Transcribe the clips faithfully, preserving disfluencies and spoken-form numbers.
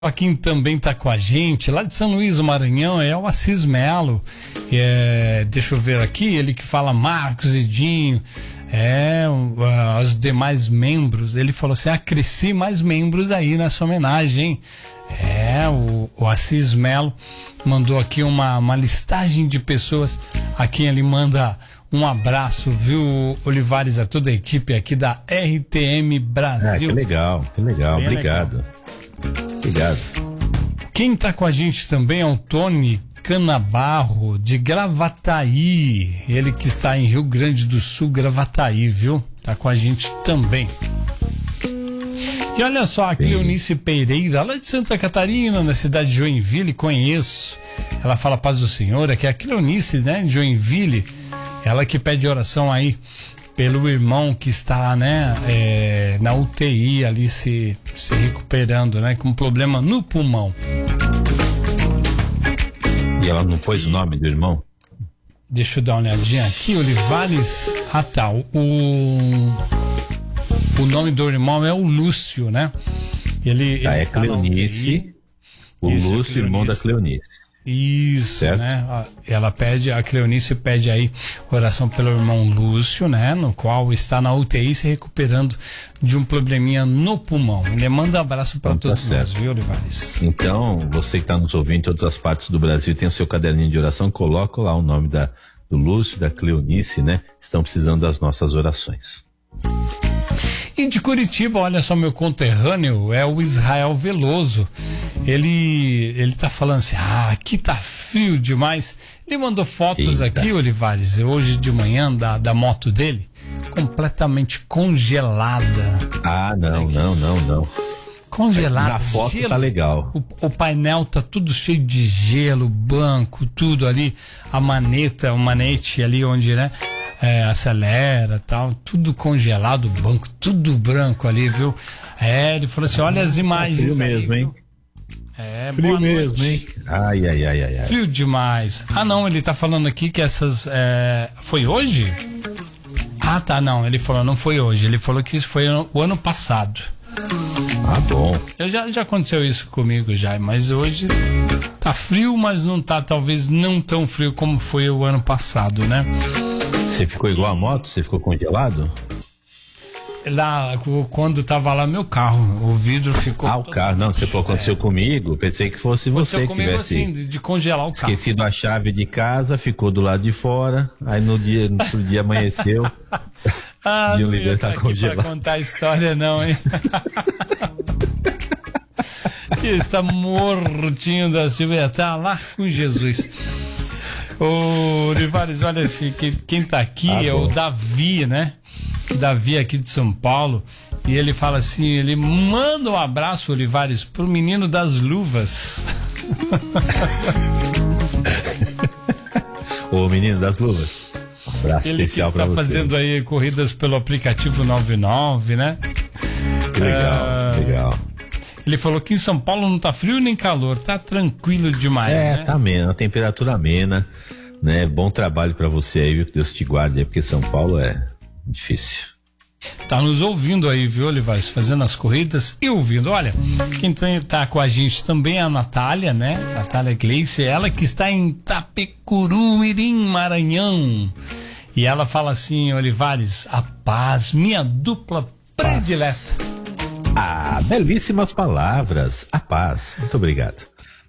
Quem também está com a gente, lá de São Luís do Maranhão, é o Assis Melo. É, deixa eu ver aqui, ele que fala Marcos e Dinho, é, uh, os demais membros. Ele falou assim: acresci mais membros aí nessa homenagem. É, o, o Assis Melo mandou aqui uma, uma listagem de pessoas a quem ele manda um abraço, viu, Olivares, a toda a equipe aqui da R T M Brasil. Ah, que legal, que legal, Bem obrigado. Legal. Obrigado. Quem está com a gente também é o Tony Canabarro, de Gravataí. Ele que está em Rio Grande do Sul, Gravataí, viu? Tá com a gente também. E olha só, a Cleonice Pereira, lá de Santa Catarina, na cidade de Joinville, conheço. Ela fala paz do Senhor, que é a Cleonice, né, de Joinville. Ela que pede oração aí pelo irmão que está, né, é, na U T I ali se, se recuperando, né, com problema no pulmão. E ela não pôs o nome do irmão? Deixa eu dar uma olhadinha aqui, Olivares. Ah, tá. O, o nome do irmão é o Lúcio, né? Ele, ele ah, é está Cleonice. O Isso, Lúcio, irmão da Cleonice. Isso, certo? Né? Ela pede, a Cleonice pede aí oração pelo irmão Lúcio, né? No qual está na U T I se recuperando de um probleminha no pulmão. Ele manda um abraço para então, todos tá nós, viu, Olivares? Então, você que está nos ouvindo em todas as partes do Brasil, tem o seu caderninho de oração, coloca lá o nome da, do Lúcio, da Cleonice, né? Estão precisando das nossas orações. E de Curitiba, olha só, meu conterrâneo é o Israel Veloso. Ele ele tá falando assim: ah, aqui tá frio demais. Ele mandou fotos Eita. aqui, Olivares, hoje de manhã, da, da moto dele, completamente congelada. Ah, não, não, não, não. Congelada. Na foto gelo. Tá legal. O, o painel tá tudo cheio de gelo, banco, tudo ali, a maneta, o manete ali onde, né? É, acelera, tal, tudo congelado, o banco, tudo branco ali, viu? É, ele falou assim: olha as imagens. É frio aí, mesmo, hein? É, frio mesmo, hein? Ai, ai, ai, ai, ai. Frio demais. Ah, não, ele tá falando aqui que essas. É... Foi hoje? Ah, tá, não, ele falou, não foi hoje. Ele falou que isso foi o ano passado. Ah, bom. Eu já, já aconteceu isso comigo já, mas hoje tá frio, mas não tá, talvez não tão frio como foi o ano passado, né? Você ficou igual a moto? Você ficou congelado? Lá, quando tava lá meu carro, o vidro ficou... Ah, o carro, não, você falou, aconteceu é. comigo, pensei que fosse você que tivesse... assim, de, de congelar o carro. Esquecido a chave de casa, ficou do lado de fora, aí no dia, no outro dia amanheceu, ah, de um líder tá congelado. Não pra contar a história não, hein? Que está mortinho da Silvia, tá lá com Jesus. Ô, Olivares, olha assim, quem, quem tá aqui ah, é bom. o Davi, né? Davi aqui de São Paulo, e ele fala assim, ele manda um abraço, Olivares, pro menino das luvas. O menino das luvas. Um abraço ele especial para você. Ele que está fazendo aí corridas pelo aplicativo noventa e nove, né? Que legal, ah, legal. Ele falou que em São Paulo não tá frio nem calor, tá tranquilo demais, é, né? tá amena, a temperatura amena, né? Bom trabalho para você aí, viu? Que Deus te guarde aí, porque São Paulo é difícil. Tá nos ouvindo aí, viu, Olivares? Fazendo as corridas e ouvindo. Olha, quem tá com a gente também é a Natália, né? Natália Gleice, ela que está em Itapecuru, Mirim, Maranhão. E ela fala assim, Olivares, a paz, minha dupla predileta. Paz. Ah, belíssimas palavras. A paz. Muito obrigado.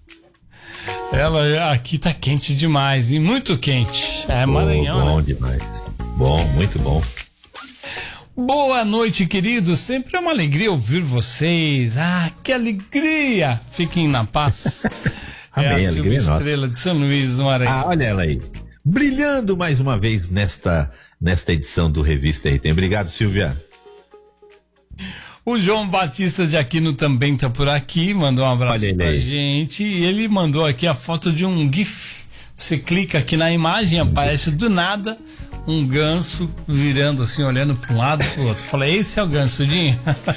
Ela aqui tá quente demais, e muito quente. É Maranhão, oh, bom né? demais. Bom, muito bom. Boa noite, queridos. Sempre é uma alegria ouvir vocês. Ah, que alegria! Fiquem na paz. Amém, é a Silvia Estrela nossa. De São Luís, no Maranhão. Ah, olha ela aí. Brilhando mais uma vez nesta, nesta edição do Revista R T M. Obrigado, Silvia. O João Batista de Aquino também tá por aqui, mandou um abraço pra aí. gente. E ele mandou aqui a foto de um GIF. Você clica aqui na imagem, aparece do nada um ganso virando assim, olhando para um lado e pro outro. Falei, esse é o ganso, Dinho?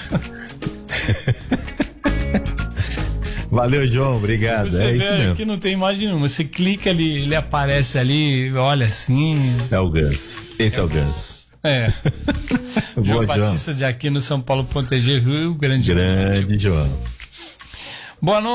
Valeu, João, obrigado. Você é vê isso mesmo. Aqui não tem imagem nenhuma. Você clica ali, ele aparece ali, olha assim. É o ganso. Esse é, é o ganso. É. Boa, João João Batista de Aquino, São Paulo, Ponte Rio Grande. Grande, João. Boa noite.